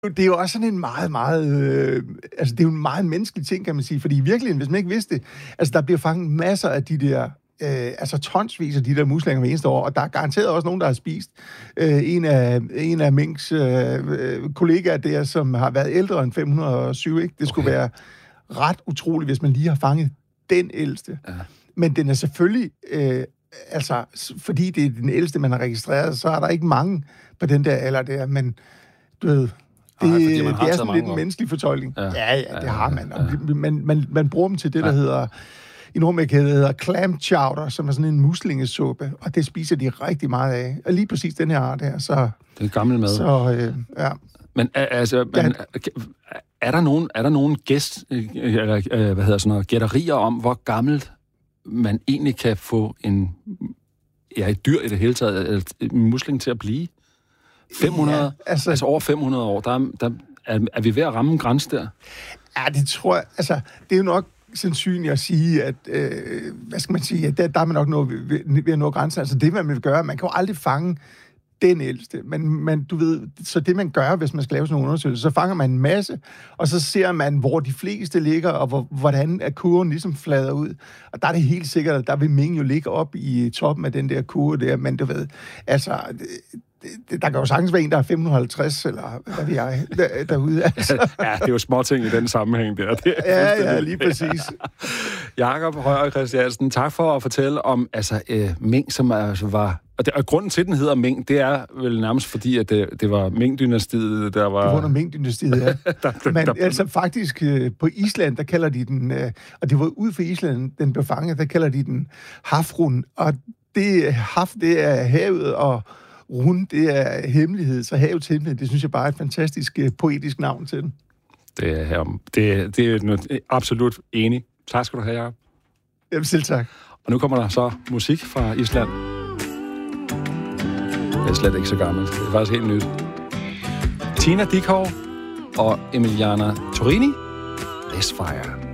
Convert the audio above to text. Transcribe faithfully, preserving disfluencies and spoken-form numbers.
Det er jo også sådan en meget, meget... Øh, altså, det er jo en meget menneskelig ting, kan man sige. Fordi i virkeligheden, hvis man ikke vidste det, altså, der bliver fanget masser af de der... Øh, altså tonsvis af de der muslinger hver eneste år, og der er garanteret også nogen, der har spist. Øh, en af, en af Minks øh, kollegaer der, som har været ældre end fem hundrede og syv, ikke? Det skulle okay. være ret utroligt, hvis man lige har fanget den ældste. Ja. Men den er selvfølgelig... Øh, altså, fordi det er den ældste, man har registreret, så er der ikke mange på den der alder der, men du ved... Det, Ej, det er sådan lidt en menneskelig fortolkning. Ja, ja, ja det ja, har man. Ja. Man, man. Man bruger dem til det, der ja. hedder... I Nordamerika hedder clam chowder, som er sådan en muslingesuppe, og det spiser de rigtig meget af. Og lige præcis den her art her, så... Den gamle mad. Så, øh, ja. Men, altså, men er der nogen, er der nogen gæst, eller hvad hedder sådan noget, gætterier om, hvor gammelt man egentlig kan få en, ja, et dyr i det hele taget, en musling til at blive? fem hundrede, ja, altså, altså over fem hundrede år, der, der er, er vi ved at ramme en grænse der? Ja, det tror jeg, altså, det er jo nok sandsynligt at sige, at, øh, hvad skal man sige, at der, der er man nok noget ved, ved at nå grænsen. Altså det, man vil gøre, man kan jo aldrig fange den ældste, men, men du ved, så det man gør, hvis man skal lave sådan nogle undersøgelser, så fanger man en masse, og så ser man, hvor de fleste ligger, og hvor, hvordan er kurven ligesom flader ud. Og der er det helt sikkert, at der vil Ming jo ligge op i toppen af den der kurve der, men du ved, altså... Det, der kan jo sagtens være en, der er fem hundrede og halvtreds, eller hvad ved jeg, der, derude. Altså. Ja, det er jo småting i den sammenhæng der. Det er ja, ja, lige præcis. Jakob Høyer Christiansen, tak for at fortælle om altså, øh, Ming, som altså var... Og, det, og grunden til, den hedder Ming, det er vel nærmest fordi, at det, det var Ming-dynastiet, der var... Det var under Ming-dynastiet, ja. der, der, Men der, altså faktisk øh, på Island, der kalder de den... Øh, og det var ud for Island, den blev fanget, der kalder de den Hafrun. Og det Haf, det er havet, og Run, det er hemmelighed, så havets hemmelighed, det synes jeg bare er et fantastisk uh, poetisk navn til den. Det er, det, det er noget, absolut enig. Tak skal du have, Jacob. Jamen selv tak. Og nu kommer der så musik fra Island. Det er slet ikke så gammelt. Det er faktisk helt nyt. Tina Dickow og Emiliana Torini. This Fire.